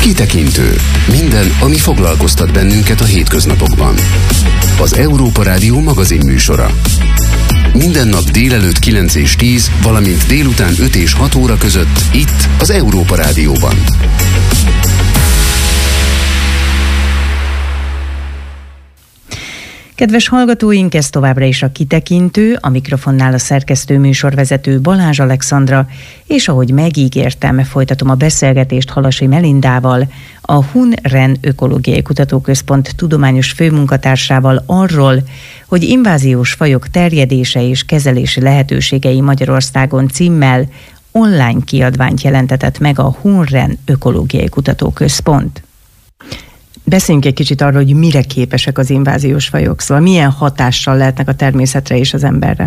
Kitekintő. Minden, ami foglalkoztat bennünket a hétköznapokban. Az Európa Rádió magazinműsora. Minden nap délelőtt 9 és 10, valamint délután 5 és 6 óra között itt az Európa Rádióban. Kedves hallgatóink, ez továbbra is a Kitekintő, a mikrofonnál a szerkesztő műsorvezető Balázs Alexandra, és ahogy megígértem, folytatom a beszélgetést Halasi Melindával, a Hun-Ren Ökológiai Kutatóközpont tudományos főmunkatársával arról, hogy inváziós fajok terjedése és kezelési lehetőségei Magyarországon címmel online kiadványt jelentetett meg a Hun-Ren Ökológiai Kutatóközpont. Beszéljünk egy kicsit arról, hogy mire képesek az inváziós fajok, szóval milyen hatással lehetnek a természetre és az emberre.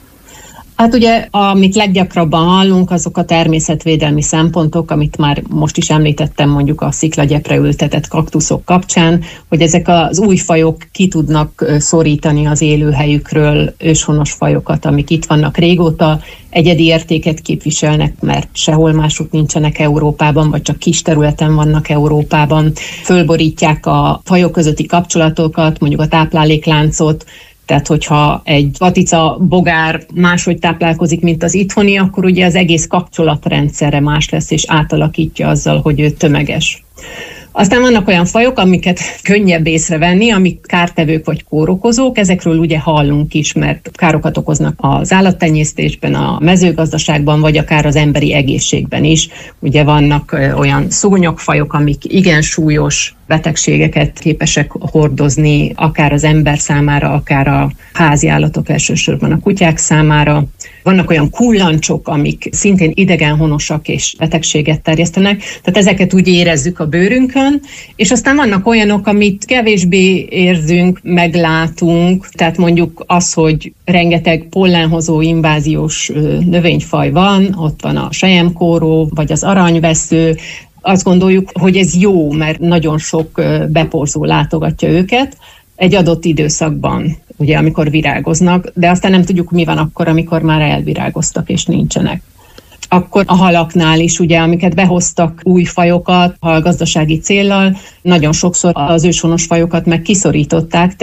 Hát ugye, amit leggyakrabban hallunk, azok a természetvédelmi szempontok, amit már most is említettem mondjuk a sziklagyepre ültetett kaktuszok kapcsán, hogy ezek az új fajok ki tudnak szorítani az élőhelyükről őshonos fajokat, amik itt vannak régóta, egyedi értéket képviselnek, mert sehol másút nincsenek Európában, vagy csak kis területen vannak Európában. Fölborítják a fajok közötti kapcsolatokat, mondjuk a táplálékláncot. Tehát, hogyha egy vatica bogár máshogy táplálkozik, mint az itthoni, akkor ugye az egész kapcsolatrendszerre más lesz, és átalakítja azzal, hogy ő tömeges. Aztán vannak olyan fajok, amiket könnyebb észrevenni, amik kártevők vagy kórokozók, ezekről ugye hallunk is, mert károkat okoznak az állattenyésztésben, a mezőgazdaságban, vagy akár az emberi egészségben is. Ugye vannak olyan szúnyogfajok, amik igen súlyos betegségeket képesek hordozni, akár az ember számára, akár a háziállatok, elsősorban a kutyák számára. Vannak olyan kullancsok, amik szintén idegenhonosak és betegséget terjesztenek, tehát ezeket úgy érezzük a bőrünkön, és aztán vannak olyanok, amit kevésbé érzünk, meglátunk, tehát mondjuk az, hogy rengeteg pollenhozó inváziós növényfaj van, ott van a selyemkóró, vagy az aranyvesző. Azt gondoljuk, hogy ez jó, mert nagyon sok beporzó látogatja őket egy adott időszakban, ugye, amikor virágoznak, de aztán nem tudjuk, mi van akkor, amikor már elvirágoztak és nincsenek. Akkor a halaknál is, ugye, amiket behoztak új fajokat, halgazdasági céllal, nagyon sokszor az őshonos fajokat meg kiszorították,